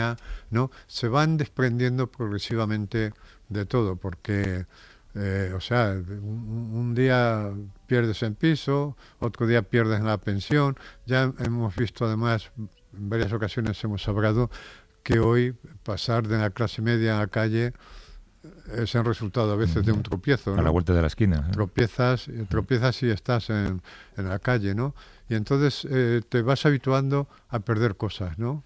España, ¿no? Se van desprendiendo progresivamente de todo, porque, o sea, un día pierdes en piso, otro día pierdes en la pensión. Ya hemos visto, además, en varias ocasiones hemos hablado que hoy pasar de la clase media a la calle es el resultado a veces de un tropiezo, ¿no? A la vuelta de la esquina. Tropiezas y estás en la calle, ¿no? Y entonces te vas habituando a perder cosas, ¿no?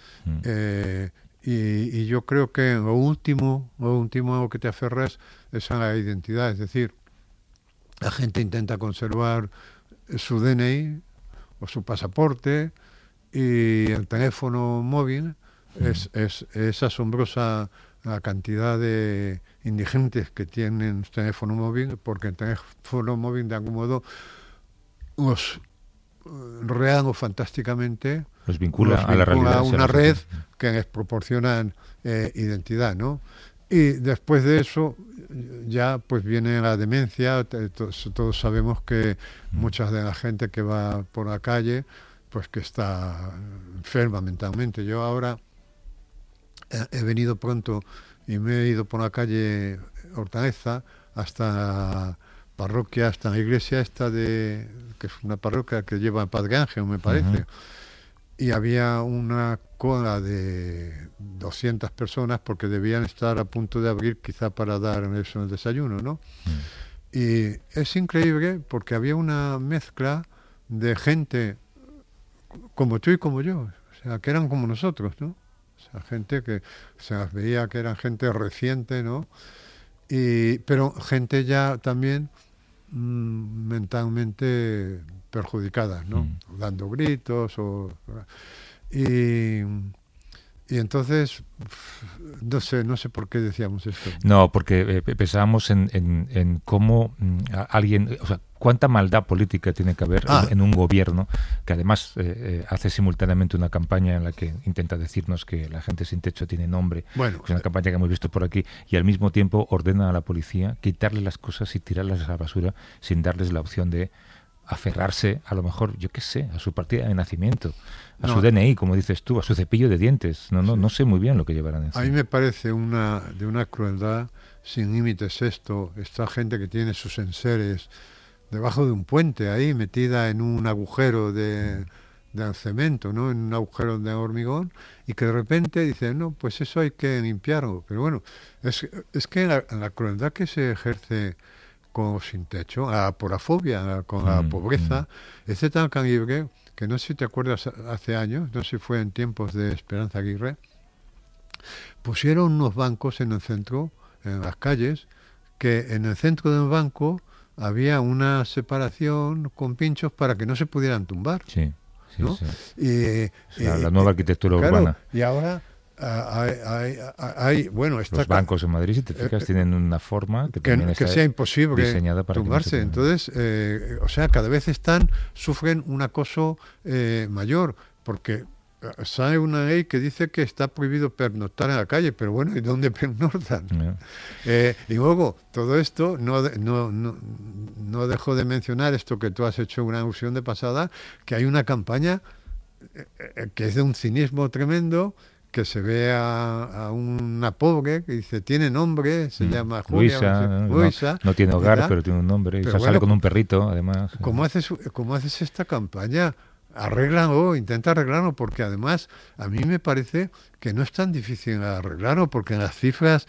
Y yo creo que lo último a lo que te aferras es a la identidad. Es decir, la gente intenta conservar su DNI o su pasaporte, y el teléfono móvil. Es asombrosa la cantidad de indigentes que tienen teléfono móvil, porque el teléfono móvil de algún modo los real o fantásticamente los vincula a la realidad, a una red que les proporciona identidad, ¿no? Y después de eso ya pues viene la demencia. Todos sabemos que mucha de la gente que va por la calle pues que está enferma mentalmente. Yo ahora he venido pronto y me he ido por la calle Hortaleza hasta la parroquia, hasta la iglesia esta que es una parroquia que lleva a Padre Ángel, me parece. Y había una cola de 200 personas porque debían estar a punto de abrir quizá para dar eso en el desayuno, ¿no? Y es increíble porque había una mezcla de gente como tú y como yo, o sea, que eran como nosotros, ¿no? O sea, gente que se las veía que eran gente reciente, ¿no? Pero gente ya también mentalmente perjudicadas, ¿no? Dando gritos y entonces no sé por qué decíamos esto. No, porque pensábamos en cómo alguien, o sea, cuánta maldad política tiene que haber en un gobierno que además hace simultáneamente una campaña en la que intenta decirnos que la gente sin techo tiene nombre. Bueno, es una campaña que hemos visto por aquí, y al mismo tiempo ordena a la policía quitarle las cosas y tirarlas a la basura sin darles la opción de aferrarse, a lo mejor, yo qué sé, a su partida de nacimiento, a su DNI, como dices tú, a su cepillo de dientes. No sé muy bien lo que llevarán encima. A mí me parece de una crueldad sin límites esta gente que tiene sus enseres debajo de un puente, ahí metida en un agujero de cemento, ¿no? En un agujero de hormigón, y que de repente dicen, no, pues eso hay que limpiarlo. Pero bueno, es que la crueldad que se ejerce con sin techo, la porafobia, con la pobreza, es de tal calibre que no sé si te acuerdas, hace años, no sé si fue en tiempos de Esperanza Aguirre, pusieron unos bancos en el centro, en las calles, que en el centro del banco había una separación con pinchos para que no se pudieran tumbar. Sí, ¿no? Sí. La nueva arquitectura urbana. Y ahora bueno, los bancos en Madrid, si te fijas, tienen una forma que sea imposible diseñada para tumbarse. Entonces, o sea, cada vez sufren un acoso mayor, porque sale una ley que dice que está prohibido pernoctar en la calle, pero bueno, ¿y dónde pernoctan? Y luego, todo esto, no dejo de mencionar esto que tú has hecho una alusión de pasada, que hay una campaña que es de un cinismo tremendo, que se ve a una pobre que dice, tiene nombre, se llama Julia, Luisa, no tiene hogar, ¿verdad? Pero tiene un nombre, y sale con un perrito, además. ¿Cómo haces esta campaña? Arréglalo, intenta arreglarlo, porque además a mí me parece que no es tan difícil arreglarlo, porque en las cifras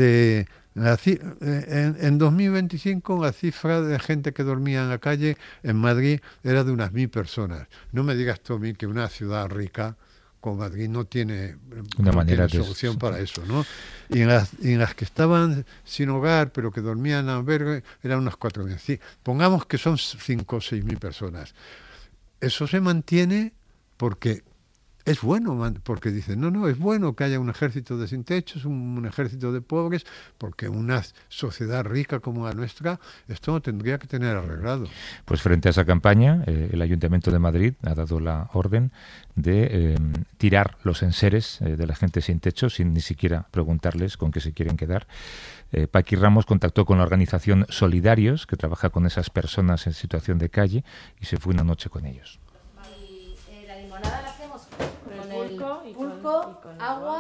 en 2025 la cifra de gente que dormía en la calle en Madrid era de unas 1.000 personas. No me digas tú a mí que una ciudad rica con Madrid no tiene solución para eso, ¿no? Y en las que estaban sin hogar, pero que dormían en albergue, eran unas 4.000. Sí, pongamos que son 5 o 6.000 personas. Eso se mantiene porque es bueno, porque dicen, no, es bueno que haya un ejército de sin techos, un ejército de pobres, porque una sociedad rica como la nuestra, esto lo tendría que tener arreglado. Pues frente a esa campaña, el Ayuntamiento de Madrid ha dado la orden de tirar los enseres de la gente sin techo, sin ni siquiera preguntarles con qué se quieren quedar. Paqui Ramos contactó con la organización Solidarios, que trabaja con esas personas en situación de calle, y se fue una noche con ellos. La limonada la hacemos con el pulco, agua